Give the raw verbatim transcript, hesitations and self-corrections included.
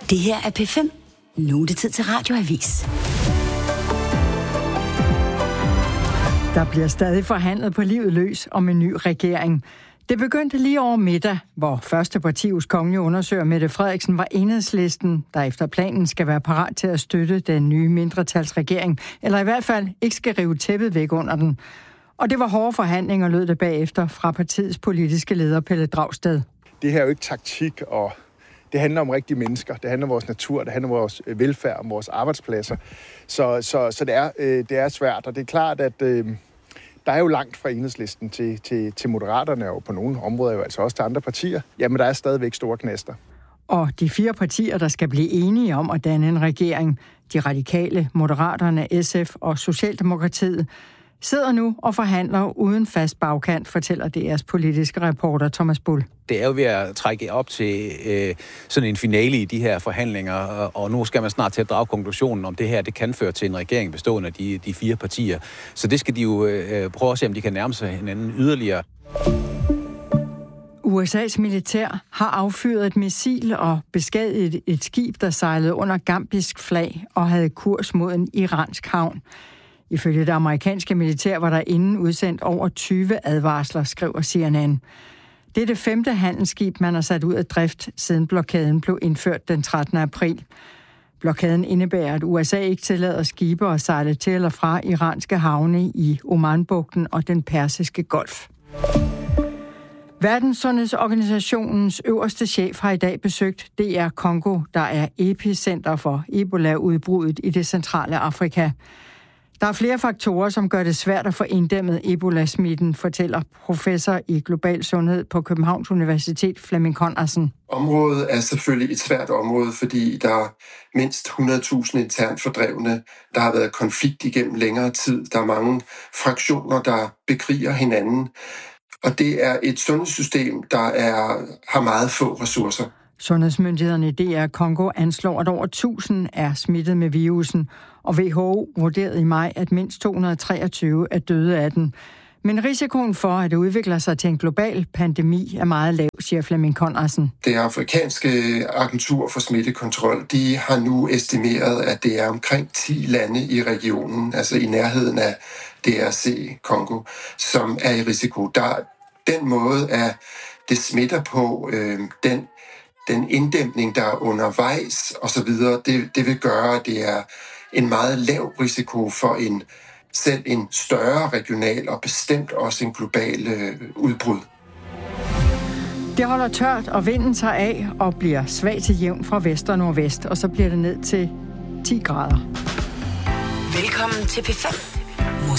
Det her er P fem. Nu er det tid til Radioavis. Der bliver stadig forhandlet på livet løs om en ny regering. Det begyndte lige over middag, hvor første partiets kongelige undersøger Mette Frederiksen var Enhedslisten, der efter planen skal være parat til at støtte den nye mindretalsregering, eller i hvert fald ikke skal rive tæppet væk under den. Og det var hårde forhandlinger, lød det bagefter fra partiets politiske leder Pelle Dragsted. Det her er jo ikke taktik, og det handler om rigtige mennesker. Det handler om vores natur, det handler om vores velfærd, om vores arbejdspladser. Så, så, så det, er, øh, det er svært, og det er klart, at øh, der er jo langt fra Enhedslisten til, til, til Moderaterne, og på nogle områder jo altså også til andre partier. Jamen, der er stadigvæk store knaster. Og de fire partier, der skal blive enige om at danne en regering, de radikale, Moderaterne, S F og Socialdemokratiet, sidder nu og forhandler uden fast bagkant, fortæller D R's politiske reporter Thomas Bull. Det er jo ved at trække op til øh, sådan en finale i de her forhandlinger, og, og nu skal man snart til at drage konklusionen om det her, det kan føre til en regering bestående af de, de fire partier. Så det skal de jo øh, prøve at se, om de kan nærme sig hinanden yderligere. U S A's militær har affyret et missil og beskadiget et skib, der sejlede under gambisk flag og havde kurs mod en iransk havn. Ifølge det amerikanske militær var der inden udsendt over tyve advarsler, skriver C N N. Det er det femte handelsskib, man har sat ud af drift, siden blokaden blev indført den trettende april. Blokaden indebærer, at U S A ikke tillader skibe at sejle til eller fra iranske havne i Omanbugten og den Persiske Golf. Verdenssundhedsorganisationens øverste chef har i dag besøgt D R Congo, der er epicenter for Ebola-udbruddet i det centrale Afrika. Der er flere faktorer, som gør det svært at få inddæmmet Ebola-smitten, fortæller professor i global sundhed på Københavns Universitet, Flemming Conradsen. Området er selvfølgelig et svært område, fordi der er mindst hundrede tusind internt fordrevne. Der har været konflikt igennem længere tid. Der er mange fraktioner, der bekriger hinanden. Og det er et sundhedssystem, der er, har meget få ressourcer. Sundhedsmyndighederne i D R Congo anslår, at over tusind er smittet med virusen, og W H O vurderede i maj, at mindst to hundrede og treogtyve er døde af den. Men risikoen for, at det udvikler sig til en global pandemi, er meget lav, siger Flemming Conradsen. Det afrikanske agentur for smittekontrol, de har nu estimeret, at det er omkring ti lande i regionen, altså i nærheden af D R C Congo, som er i risiko. Der, den måde, at det smitter på, øh, den Den inddæmning, der er undervejs osv., det, det vil gøre, at det er en meget lav risiko for en selv en større regional og bestemt også en global øh, udbrud. Det holder tørt, og vinden tager af og bliver svag til jævn fra vest og nordvest, og så bliver det ned til ti grader. Velkommen til P fem.